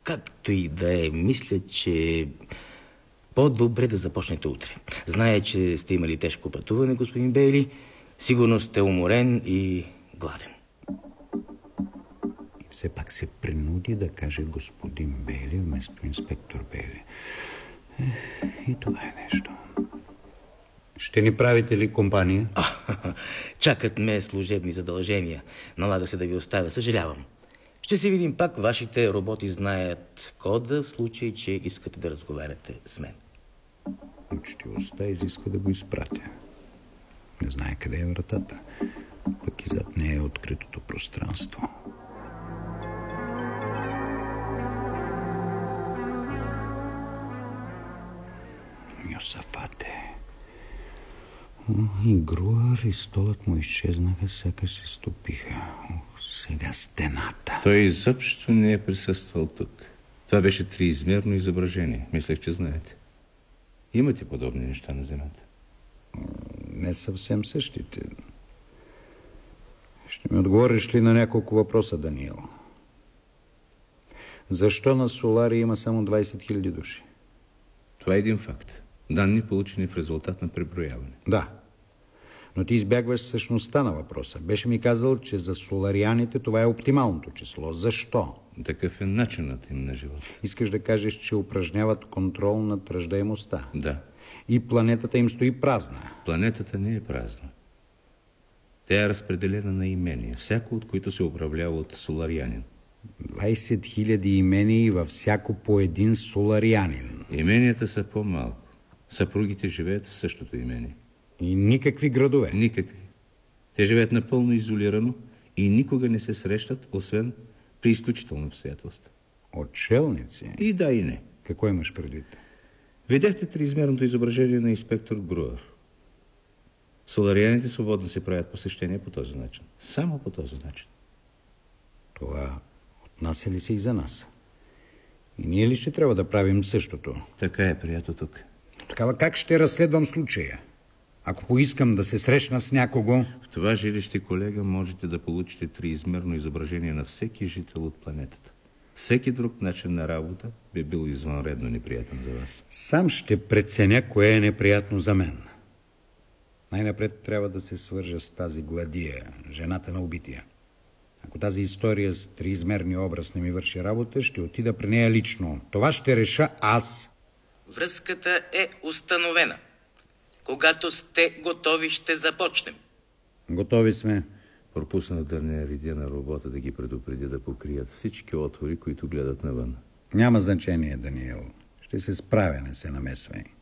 Както и да е, мисля, че по-добре да започнете утре. Зная, че сте имали тежко пътуване, господин Бейли. Сигурно сте уморен и гладен. И все пак се принуди да каже господин Бейли вместо инспектор Бейли. И това е нещо. Ще ни правите ли компания? Чакат ме служебни задължения. Налага се да ви оставя. Съжалявам. Ще се видим пак. Вашите роботи знаят кода в случай, че искате да разговаряте с мен. Учтивостта изисква да го изпратя. Не знае къде е вратата. Пък и зад нея е откритото пространство. Йосафате. И Груар, и столът му изчезнаха, сякаш се стопиха. Сега стената. Той изобщо не е присъствал тук. Това беше триизмерно изображение. Мислех, че знаете. Имате подобни неща на Земята? Не съвсем същите. Ще ми отговориш ли на няколко въпроса, Даниел? Защо на Солари има само 20 000 души? Това е един факт. Данни, получени в резултат на преброяване. Да. Но ти избягваш същността на въпроса. Беше ми казал, че за соларианите това е оптималното число. Защо? Такъв е начинът им на живот. Искаш да кажеш, че упражняват контрол над раждаемостта? Да. И планетата им стои празна? Планетата не е празна. Тя е разпределена на имения, всяко от които се управлява от соларианин. 20 000 имения и във всяко по един соларианин. Именията са по-малко. Съпругите живеят в същото имение. И никакви градове? Никакви. Те живеят напълно изолирано и никога не се срещат, освен при изключителни обстоятелства. Отшелници? И да, и не. Какво имаш предвид? Видяхте триизмерното изображение на инспектор Груар. Соларианите свободно се правят посещения по този начин. Само по този начин. Това отнася ли се и за нас? И ние ли ще трябва да правим същото? Така е, прието тук. Такава как ще разследвам случая? Ако поискам да се срещна с някого... В това жилище, колега, можете да получите триизмерно изображение на всеки жител от планетата. Всеки друг начин на работа би бил извънредно неприятен за вас. Сам ще преценя кое е неприятно за мен. Най-напред трябва да се свържа с тази Гладия, жената на убития. Ако тази история с триизмерния образ не ми върши работа, ще отида при нея лично. Това ще реша аз. Връзката е установена. Когато сте готови, ще започнем. Готови сме. Пропуснах да не редя на робота да ги предупредя да покрият всички отвори, които гледат навън. Няма значение, Даниел. Ще се справя, не се намесвай.